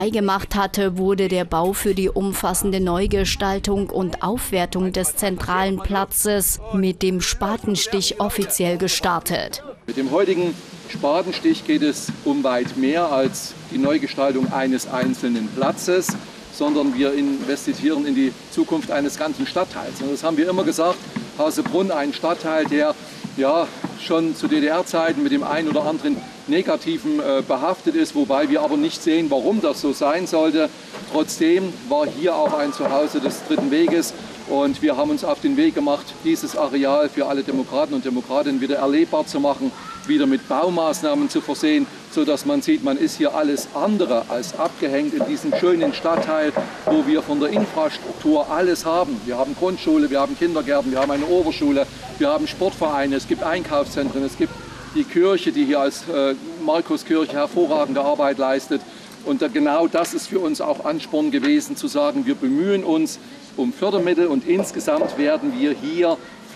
Gemacht hatte, wurde der Bau für die umfassende Neugestaltung und Aufwertung des zentralen Platzes mit dem Spatenstich offiziell gestartet. Mit dem heutigen Spatenstich geht es um weit mehr als die Neugestaltung eines einzelnen Platzes, sondern wir investieren in die Zukunft eines ganzen Stadtteils. Und das haben wir immer gesagt, Hasebrunn, ein Stadtteil, der ja schon zu DDR-Zeiten mit dem einen oder anderen Negativen behaftet ist, wobei wir aber nicht sehen, warum das so sein sollte. Trotzdem war hier auch ein Zuhause des Dritten Weges und wir haben uns auf den Weg gemacht, dieses Areal für alle Demokraten und Demokratinnen wieder erlebbar zu machen, wieder mit Baumaßnahmen zu versehen, sodass man sieht, man ist hier alles andere als abgehängt in diesem schönen Stadtteil, wo wir von der Infrastruktur alles haben. Wir haben Grundschule, wir haben Kindergärten, wir haben eine Oberschule, wir haben Sportvereine, es gibt Einkaufszentren, es gibt die Kirche, die hier als Markuskirche hervorragende Arbeit leistet. Und genau das ist für uns auch Ansporn gewesen, zu sagen, wir bemühen uns um Fördermittel und insgesamt werden wir hier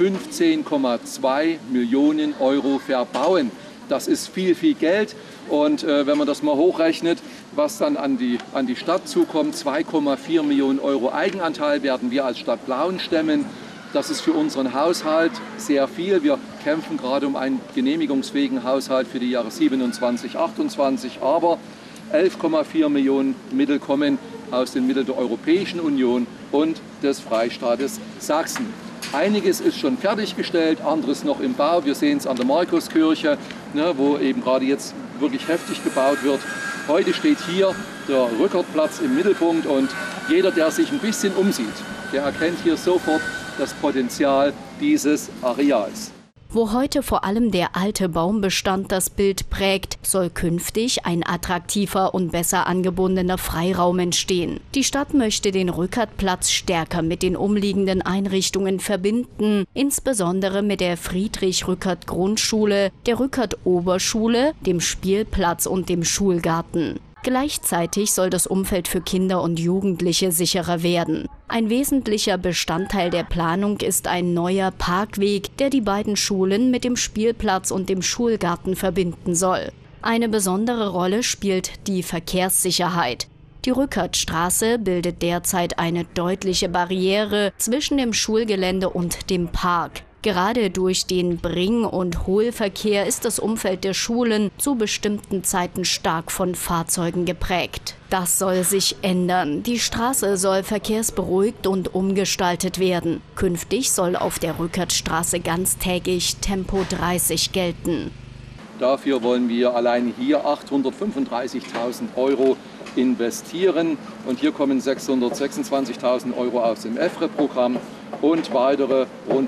15,2 Millionen Euro verbauen. Das ist viel, viel Geld und wenn man das mal hochrechnet, was dann an die Stadt zukommt, 2,4 Millionen Euro Eigenanteil werden wir als Stadt Plauen stemmen. Das ist für unseren Haushalt sehr viel. Wir kämpfen gerade um einen genehmigungsfähigen Haushalt für die Jahre 27, 28, aber 11,4 Millionen Mittel kommen aus den Mitteln der Europäischen Union und des Freistaates Sachsen. Einiges ist schon fertiggestellt, anderes noch im Bau. Wir sehen es an der Markuskirche, wo eben gerade jetzt wirklich heftig gebaut wird. Heute steht hier der Rückertplatz im Mittelpunkt und jeder, der sich ein bisschen umsieht, der erkennt hier sofort das Potenzial dieses Areals. Wo heute vor allem der alte Baumbestand das Bild prägt, soll künftig ein attraktiver und besser angebundener Freiraum entstehen. Die Stadt möchte den Rückertplatz stärker mit den umliegenden Einrichtungen verbinden, insbesondere mit der Friedrich-Rückert-Grundschule, der Rückert-Oberschule, dem Spielplatz und dem Schulgarten. Gleichzeitig soll das Umfeld für Kinder und Jugendliche sicherer werden. Ein wesentlicher Bestandteil der Planung ist ein neuer Parkweg, der die beiden Schulen mit dem Spielplatz und dem Schulgarten verbinden soll. Eine besondere Rolle spielt die Verkehrssicherheit. Die Rückertstraße bildet derzeit eine deutliche Barriere zwischen dem Schulgelände und dem Park. Gerade durch den Bring- und Hohlverkehr ist das Umfeld der Schulen zu bestimmten Zeiten stark von Fahrzeugen geprägt. Das soll sich ändern. Die Straße soll verkehrsberuhigt und umgestaltet werden. Künftig soll auf der Rückertstraße ganztägig Tempo 30 gelten. Dafür wollen wir allein hier 835.000 Euro investieren. Und hier kommen 626.000 Euro aus dem EFRE-Programm und weitere rund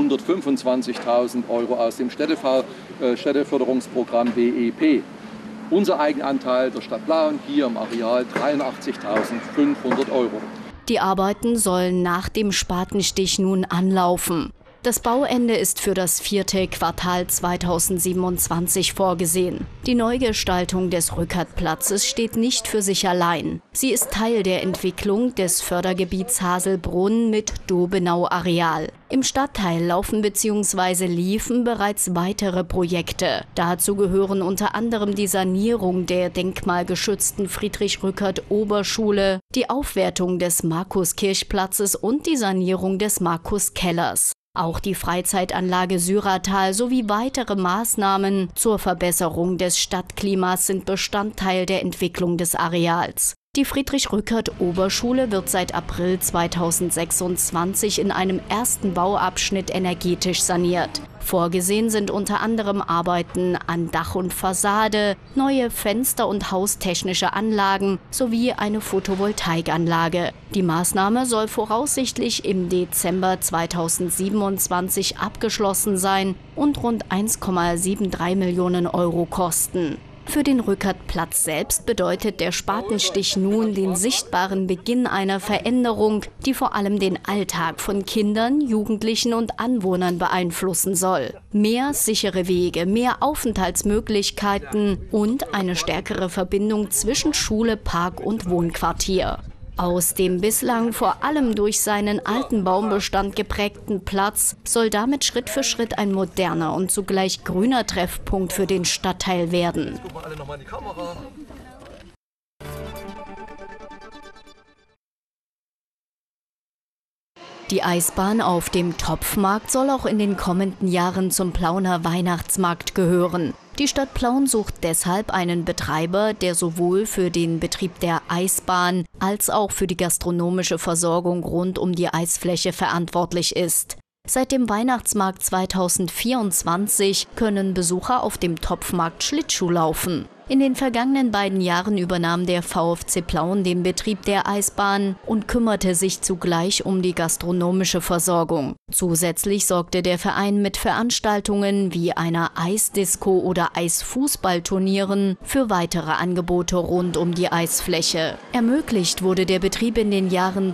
125.000 Euro aus dem Städteförderungsprogramm BEP. Unser Eigenanteil der Stadt Plauen hier im Areal 83.500 Euro. Die Arbeiten sollen nach dem Spatenstich nun anlaufen. Das Bauende ist für das 4. Quartal 2027 vorgesehen. Die Neugestaltung des Rückertplatzes steht nicht für sich allein. Sie ist Teil der Entwicklung des Fördergebiets Haselbrunn mit Dobenau-Areal. Im Stadtteil laufen bzw. liefen bereits weitere Projekte. Dazu gehören unter anderem die Sanierung der denkmalgeschützten Friedrich-Rückert-Oberschule, die Aufwertung des Markuskirchplatzes und die Sanierung des Markuskellers. Auch die Freizeitanlage Syratal sowie weitere Maßnahmen zur Verbesserung des Stadtklimas sind Bestandteil der Entwicklung des Areals. Die Friedrich-Rückert-Oberschule wird seit April 2026 in einem ersten Bauabschnitt energetisch saniert. Vorgesehen sind unter anderem Arbeiten an Dach und Fassade, neue Fenster- und haustechnische Anlagen sowie eine Photovoltaikanlage. Die Maßnahme soll voraussichtlich im Dezember 2027 abgeschlossen sein und rund 1,73 Millionen Euro kosten. Für den Rückertplatz selbst bedeutet der Spatenstich nun den sichtbaren Beginn einer Veränderung, die vor allem den Alltag von Kindern, Jugendlichen und Anwohnern beeinflussen soll. Mehr sichere Wege, mehr Aufenthaltsmöglichkeiten und eine stärkere Verbindung zwischen Schule, Park und Wohnquartier. Aus dem bislang vor allem durch seinen alten Baumbestand geprägten Platz soll damit Schritt für Schritt ein moderner und zugleich grüner Treffpunkt für den Stadtteil werden. Die Eisbahn auf dem Topfmarkt soll auch in den kommenden Jahren zum Plauner Weihnachtsmarkt gehören. Die Stadt Plauen sucht deshalb einen Betreiber, der sowohl für den Betrieb der Eisbahn als auch für die gastronomische Versorgung rund um die Eisfläche verantwortlich ist. Seit dem Weihnachtsmarkt 2024 können Besucher auf dem Topfmarkt Schlittschuh laufen. In den vergangenen beiden Jahren übernahm der VfC Plauen den Betrieb der Eisbahn und kümmerte sich zugleich um die gastronomische Versorgung. Zusätzlich sorgte der Verein mit Veranstaltungen wie einer Eisdisco oder Eisfußballturnieren für weitere Angebote rund um die Eisfläche. Ermöglicht wurde der Betrieb in den Jahren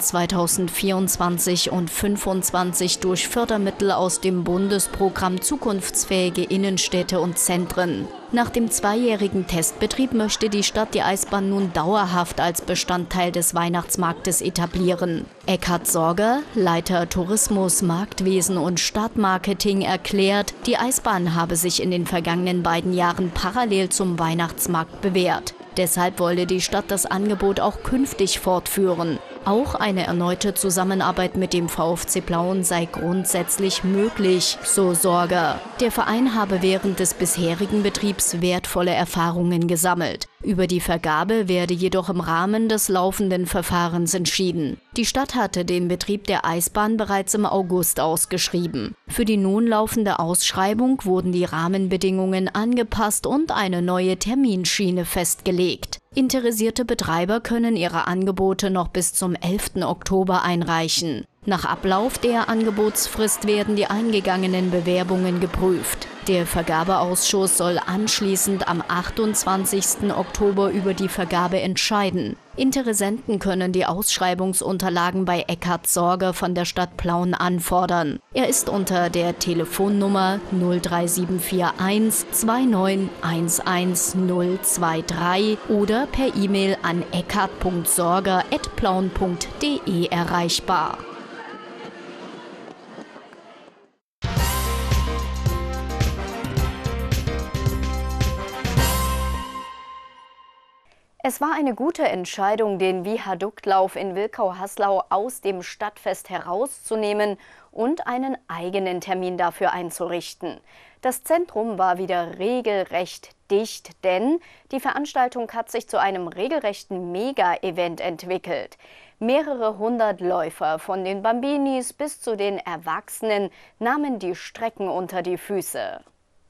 2024 und 2025 durch Fördermittel aus dem Bundesprogramm Zukunftsfähige Innenstädte und Zentren. Nach dem zweijährigen Testbetrieb möchte die Stadt die Eisbahn nun dauerhaft als Bestandteil des Weihnachtsmarktes etablieren. Eckhard Sorger, Leiter Tourismus, Marktwesen und Stadtmarketing, erklärt, die Eisbahn habe sich in den vergangenen beiden Jahren parallel zum Weihnachtsmarkt bewährt. Deshalb wolle die Stadt das Angebot auch künftig fortführen. Auch eine erneute Zusammenarbeit mit dem VfC Plauen sei grundsätzlich möglich, so Sorger. Der Verein habe während des bisherigen Betriebs wertvolle Erfahrungen gesammelt. Über die Vergabe werde jedoch im Rahmen des laufenden Verfahrens entschieden. Die Stadt hatte den Betrieb der Eisbahn bereits im August ausgeschrieben. Für die nun laufende Ausschreibung wurden die Rahmenbedingungen angepasst und eine neue Terminschiene festgelegt. Interessierte Betreiber können ihre Angebote noch bis zum 11. Oktober einreichen. Nach Ablauf der Angebotsfrist werden die eingegangenen Bewerbungen geprüft. Der Vergabeausschuss soll anschließend am 28. Oktober über die Vergabe entscheiden. Interessenten können die Ausschreibungsunterlagen bei Eckhard Sorger von der Stadt Plauen anfordern. Er ist unter der Telefonnummer 03741 2911023 oder per E-Mail an eckhard.sorger@plauen.de erreichbar. Es war eine gute Entscheidung, den Viaduktlauf in Wilkau-Haslau aus dem Stadtfest herauszunehmen und einen eigenen Termin dafür einzurichten. Das Zentrum war wieder regelrecht dicht, denn die Veranstaltung hat sich zu einem regelrechten Mega-Event entwickelt. Mehrere hundert Läufer, von den Bambinis bis zu den Erwachsenen, nahmen die Strecken unter die Füße.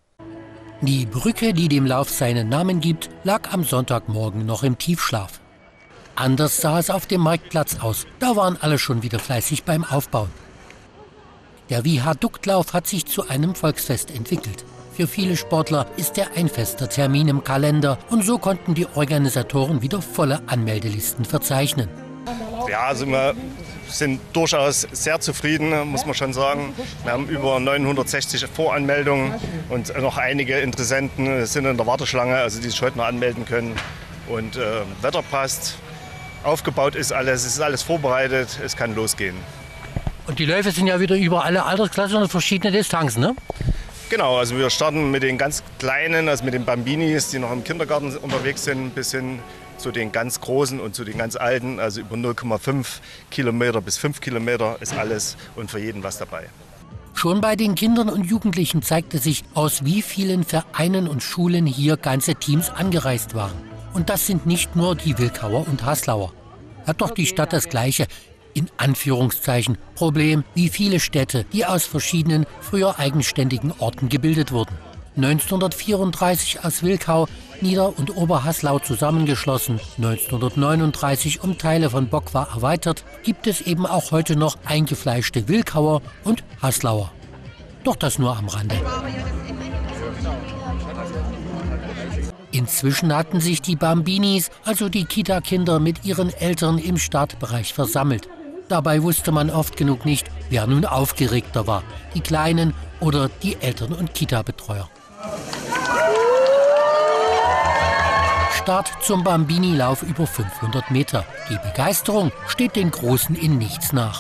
Die Brücke, die dem Lauf seinen Namen gibt, lag am Sonntagmorgen noch im Tiefschlaf. Anders sah es auf dem Marktplatz aus. Da waren alle schon wieder fleißig beim Aufbauen. Der Viaduktlauf hat sich zu einem Volksfest entwickelt. Für viele Sportler ist er ein fester Termin im Kalender und so konnten die Organisatoren wieder volle Anmeldelisten verzeichnen. Ja, also wir sind durchaus sehr zufrieden, muss man schon sagen. Wir haben über 960 Voranmeldungen und noch einige Interessenten sind in der Warteschlange, also die sich heute noch anmelden können. Und Wetter passt, aufgebaut ist alles, es ist alles vorbereitet, es kann losgehen. Und die Läufe sind ja wieder über alle Altersklassen und verschiedene Distanzen, ne? Genau, also wir starten mit den ganz Kleinen, also mit den Bambinis, die noch im Kindergarten unterwegs sind, bis hin zu den ganz Großen und zu den ganz Alten, also über 0,5 Kilometer bis 5 Kilometer ist alles und für jeden was dabei. Schon bei den Kindern und Jugendlichen zeigte sich, aus wie vielen Vereinen und Schulen hier ganze Teams angereist waren. Und das sind nicht nur die Wilkauer und Haslauer. Hat doch die Stadt das gleiche, in Anführungszeichen, Problem wie viele Städte, die aus verschiedenen, früher eigenständigen Orten gebildet wurden. 1934 aus Wilkau, Nieder- und Oberhaslau zusammengeschlossen, 1939 um Teile von Bockwar erweitert, gibt es eben auch heute noch eingefleischte Wilkauer und Haslauer. Doch das nur am Rande. Inzwischen hatten sich die Bambinis, also die Kita-Kinder, mit ihren Eltern im Startbereich versammelt. Dabei wusste man oft genug nicht, wer nun aufgeregter war, die Kleinen oder die Eltern- und Kita-Betreuer. Start zum Bambini-Lauf über 500 Meter. Die Begeisterung steht den Großen in nichts nach.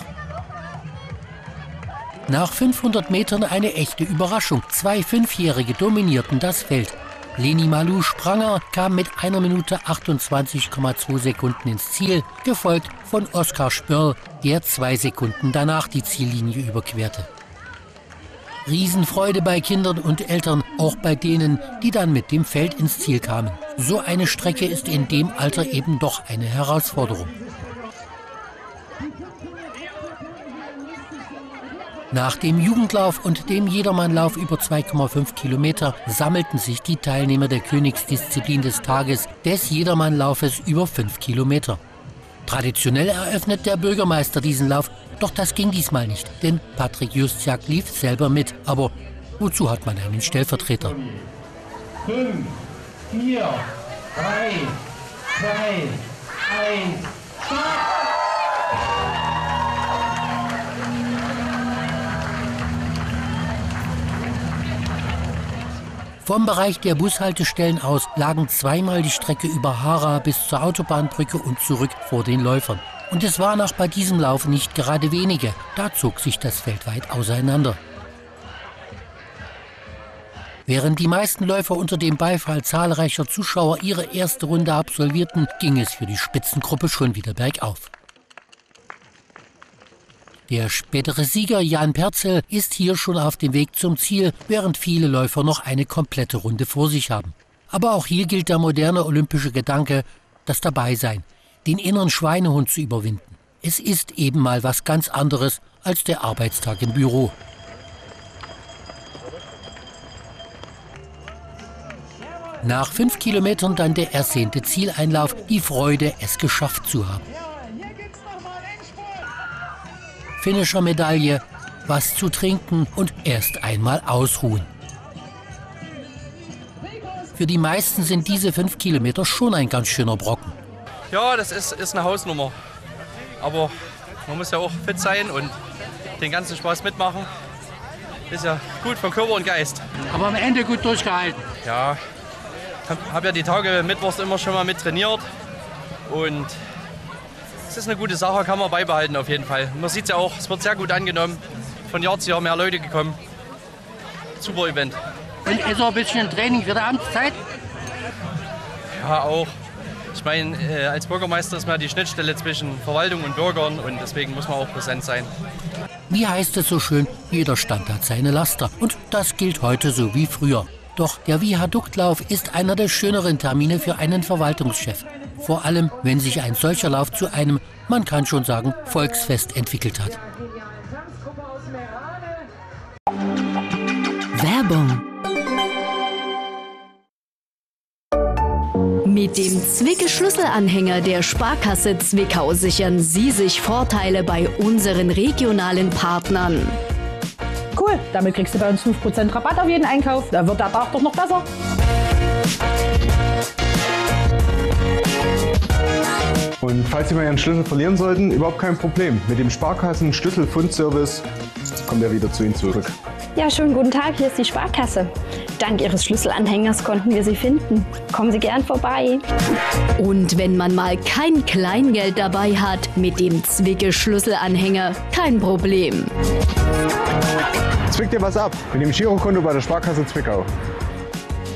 Nach 500 Metern eine echte Überraschung. 2 Fünfjährige dominierten das Feld. Leni Malou Spranger kam mit 1 Minute 28,2 Sekunden ins Ziel, gefolgt von Oskar Spörl, der 2 Sekunden danach die Ziellinie überquerte. Riesenfreude bei Kindern und Eltern, auch bei denen, die dann mit dem Feld ins Ziel kamen. So eine Strecke ist in dem Alter eben doch eine Herausforderung. Nach dem Jugendlauf und dem Jedermannlauf über 2,5 Kilometer sammelten sich die Teilnehmer der Königsdisziplin des Tages, des Jedermannlaufes über 5 Kilometer. Traditionell eröffnet der Bürgermeister diesen Lauf, doch das ging diesmal nicht, denn Patrick Juszak lief selber mit. Aber wozu hat man einen Stellvertreter? 5, 4, 3, 2, 1, Start! Vom Bereich der Bushaltestellen aus lagen zweimal die Strecke über Hara bis zur Autobahnbrücke und zurück vor den Läufern. Und es waren auch bei diesem Lauf nicht gerade wenige. Da zog sich das Feld weit auseinander. Während die meisten Läufer unter dem Beifall zahlreicher Zuschauer ihre erste Runde absolvierten, ging es für die Spitzengruppe schon wieder bergauf. Der spätere Sieger Jan Perzel ist hier schon auf dem Weg zum Ziel, während viele Läufer noch eine komplette Runde vor sich haben. Aber auch hier gilt der moderne olympische Gedanke, das Dabeisein, den inneren Schweinehund zu überwinden. Es ist eben mal was ganz anderes als der Arbeitstag im Büro. Nach 5 Kilometern dann der ersehnte Zieleinlauf, die Freude, es geschafft zu haben. Finisher-Medaille, was zu trinken und erst einmal ausruhen. Für die meisten sind diese 5 Kilometer schon ein ganz schöner Brocken. Ja, das ist eine Hausnummer. Aber man muss ja auch fit sein und den ganzen Spaß mitmachen. Ist ja gut für Körper und Geist. Aber am Ende gut durchgehalten. Ja, habe ja die Tage mittwochs immer schon mal mit trainiert. Und es ist eine gute Sache, kann man beibehalten auf jeden Fall. Man sieht es ja auch, es wird sehr gut angenommen. Von Jahr zu Jahr mehr Leute gekommen. Super Event. Und ist auch ein bisschen Training für die Amtszeit? Ja, auch. Ich meine, als Bürgermeister ist man die Schnittstelle zwischen Verwaltung und Bürgern und deswegen muss man auch präsent sein. Wie heißt es so schön, jeder Stand hat seine Laster. Und das gilt heute so wie früher. Doch der Viaduktlauf ist einer der schöneren Termine für einen Verwaltungschef. Vor allem, wenn sich ein solcher Lauf zu einem, man kann schon sagen, Volksfest entwickelt hat. Werbung. Mit dem Zwicke-Schlüsselanhänger der Sparkasse Zwickau sichern Sie sich Vorteile bei unseren regionalen Partnern. Cool, damit kriegst du bei uns 5% Rabatt auf jeden Einkauf. Da wird der Tag doch noch besser. Und falls Sie mal Ihren Schlüssel verlieren sollten, überhaupt kein Problem. Mit dem Sparkassen-Schlüsselfundservice kommt er wieder zu Ihnen zurück. Ja, schönen guten Tag, hier ist die Sparkasse. Dank Ihres Schlüsselanhängers konnten wir Sie finden. Kommen Sie gern vorbei. Und wenn man mal kein Kleingeld dabei hat, mit dem Zwicke-Schlüsselanhänger kein Problem. Zwickt dir was ab mit dem Girokonto bei der Sparkasse Zwickau.